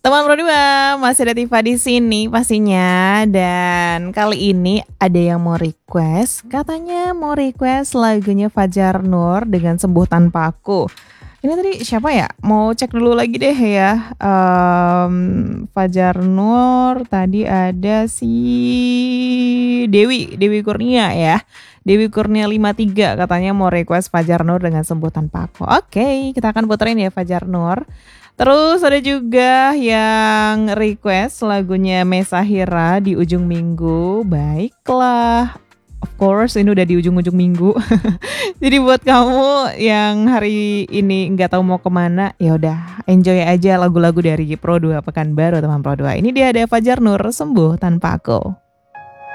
Teman berdua, masih ada Tifa di sini pastinya. Dan kali ini ada yang mau request, katanya mau request lagunya Fajar Nur dengan Sembuh Tanpa Aku. Ini tadi siapa ya? Mau cek dulu lagi deh ya. Fajar Nur tadi ada si Dewi Kurnia ya. Dewi Kurnia 53 katanya mau request Fajar Nur dengan Sembuh Tanpa Aku. Oke, kita akan puterin ya Fajar Nur. Terus ada juga yang request lagunya Mesahira di ujung minggu. Baiklah, of course ini udah di ujung-ujung minggu. Jadi buat kamu yang hari ini nggak tahu mau kemana, ya udah enjoy aja lagu-lagu dari Pro 2 Pekanbaru teman Pro 2. Ini dia ada Fajar Nur Sembuh Tanpa Aku.